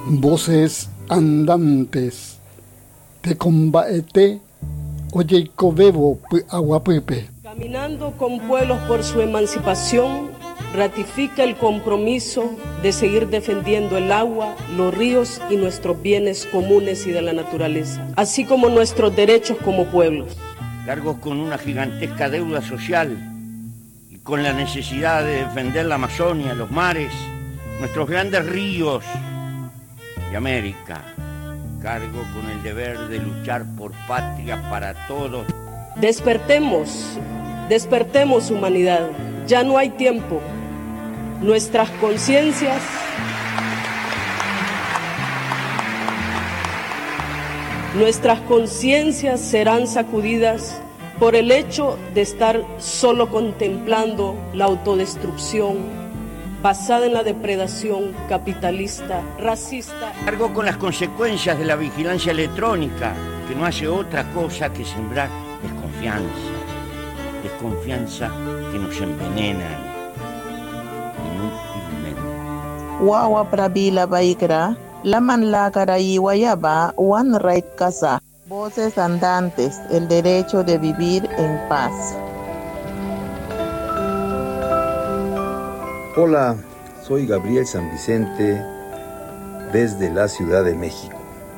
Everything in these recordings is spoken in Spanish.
Voces andantes te combaete oye cobebo aguapipe. Caminando con pueblos por su emancipación, ratifica el compromiso de seguir defendiendo el agua, los ríos y nuestros bienes comunes y de la naturaleza, así como nuestros derechos como pueblos. Cargos con una gigantesca deuda social y con la necesidad de defender la Amazonia, los mares, nuestros grandes ríos y América. Cargo con el deber de luchar por patria para todos. Despertemos humanidad, ya no hay tiempo. Nuestras conciencias serán sacudidas por el hecho de estar solo contemplando la autodestrucción basada en la depredación capitalista, racista. Cargo con las consecuencias de la vigilancia electrónica, que no hace otra cosa que sembrar desconfianza que nos envenenan inútilmente. Wawa prabila baikra, laman la caray guayaba, one right casa. Voces andantes, el derecho de vivir en paz. Hola, soy Gabriel San Vicente desde la Ciudad de México.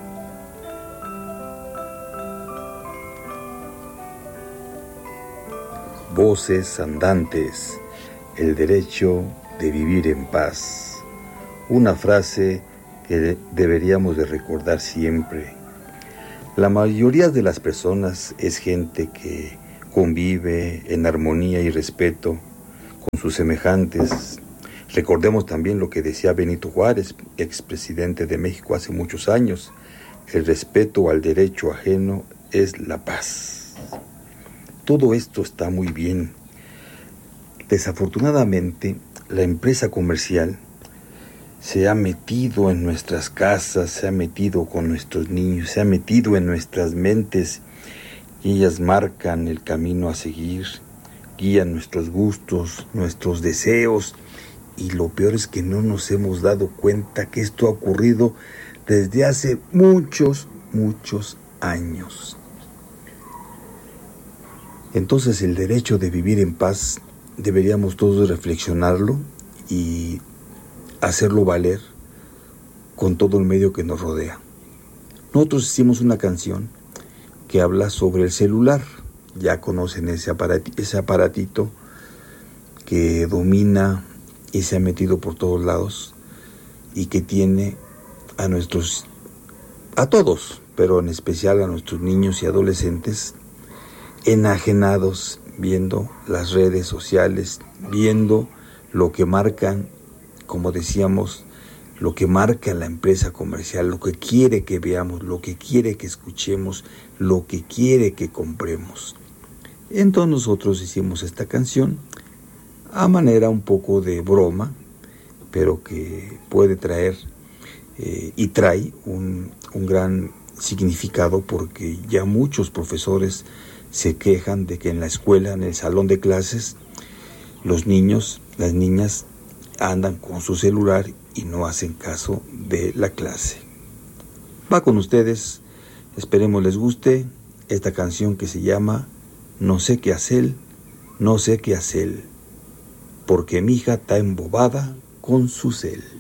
Voces andantes, el derecho de vivir en paz. Una frase que deberíamos de recordar siempre. La mayoría de las personas es gente que convive en armonía y respeto con sus semejantes. Recordemos también lo que decía Benito Juárez, expresidente de México hace muchos años: el respeto al derecho ajeno es la paz. Todo esto está muy bien. Desafortunadamente, la empresa comercial se ha metido en nuestras casas, se ha metido con nuestros niños, se ha metido en nuestras mentes, y ellas marcan el camino a seguir, guían nuestros gustos, nuestros deseos, y lo peor es que no nos hemos dado cuenta que esto ha ocurrido desde hace muchos años. Entonces, el derecho de vivir en paz deberíamos todos reflexionarlo y hacerlo valer con todo el medio que nos rodea. Nosotros hicimos una canción que habla sobre el celular. Ya conocen ese aparatito que domina y se ha metido por todos lados y que tiene a todos, pero en especial a nuestros niños y adolescentes, enajenados viendo las redes sociales, viendo lo que marcan, como decíamos, lo que marca la empresa comercial, lo que quiere que veamos, lo que quiere que escuchemos, lo que quiere que compremos. Entonces nosotros hicimos esta canción a manera un poco de broma, pero que puede traer y trae un gran significado, porque ya muchos profesores se quejan de que en la escuela, en el salón de clases, los niños, las niñas andan con su celular y no hacen caso de la clase. Va con ustedes, esperemos les guste esta canción que se llama No sé qué hacer, no sé qué hacer, porque mi hija está embobada con su cel.